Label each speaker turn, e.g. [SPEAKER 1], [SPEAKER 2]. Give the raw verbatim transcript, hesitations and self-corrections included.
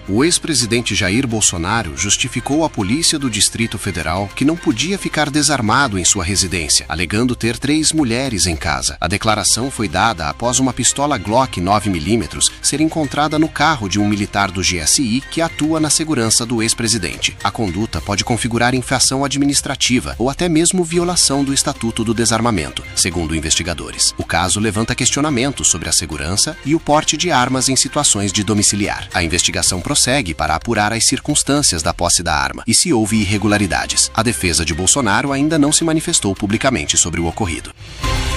[SPEAKER 1] O ex-presidente Jair Bolsonaro justificou à Polícia do Distrito Federal que não podia ficar desarmado em sua residência, alegando ter três mulheres em casa. A declaração foi dada após uma pistola Glock nove milímetros ser encontrada no carro de um militar do G S I que atua na segurança do ex-presidente. A conduta pode configurar infração administrativa ou até mesmo violação do Estatuto do Desarmamento, segundo investigadores. O caso levanta questionamentos sobre a segurança e o porte de armas em situações de domiciliar. A investigação prossegue para apurar as circunstâncias da posse da arma e se houve irregularidades. A defesa de Bolsonaro ainda não se manifestou publicamente sobre o ocorrido.